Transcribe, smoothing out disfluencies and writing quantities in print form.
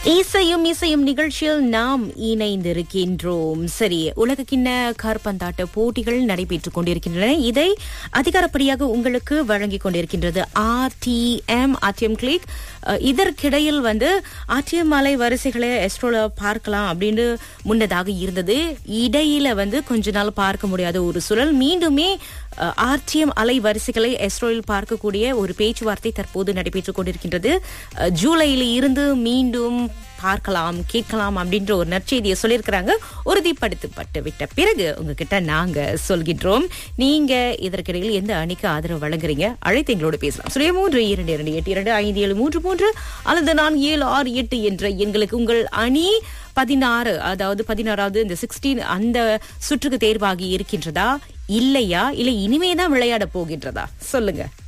இசையும் இசையும் நிகழ்ச்சியில் நாம் இணைந்திருக்கின்றோம். சரி, உலக கிண்ண காற்பந்தாட்ட போட்டிகள் நடைபெற்றுக் கொண்டிருக்கின்றன. இதை அதிகாரப்படியாக உங்களுக்கு வழங்கிக் கொண்டிருக்கின்றது ஆர்டிஎம் கிளிக். இதற்கிடையில் ஆர்டிஎம் அலை வரிசைகளை எஸ்ட்ரோல பார்க்கலாம் அப்படின்னு முன்னதாக இருந்தது. இடையில கொஞ்ச நாள் பார்க்க முடியாத ஒரு சூழல். மீண்டுமே ஆர்டிஎம் அலை வரிசைகளை எஸ்ட்ரோவில் பார்க்கக்கூடிய ஒரு பேச்சுவார்த்தை தற்போது நடைபெற்றுக் கொண்டிருக்கின்றது. ஜூலையில இருந்து மீண்டும் பார்க்கலாம், கேட்கலாம் அப்படின்ற ஒரு நற்செய்தியை சொல்லியிருக்கிறாங்க. உறுதிப்படுத்தப்பட்டு விட்ட பிறகு உங்ககிட்ட நாங்க சொல்கின்றோம். நீங்க இதற்கிடையில் எந்த அணிக்கு ஆதரவு வழங்குறீங்க? அழைத்து எங்களோடு பேசலாம். 332282573 அல்லது 4768 என்ற எங்களுக்கு உங்கள் அணி 16, அதாவது 16வது இந்த 16 அந்த சுற்றுக்கு தேர்வாகி இருக்கின்றதா இல்லையா, இல்லை இனிமேதான் விளையாட போகின்றதா? சொல்லுங்க.